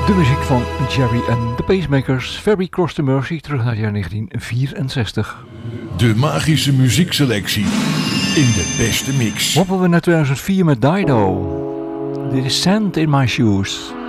De muziek van Jerry and the Pacemakers, Ferry Cross the Mersey, terug naar het jaar 1964. De magische muziekselectie in de beste mix. Hoppen we naar 2004 met Dido. Dit is Sand in My Shoes.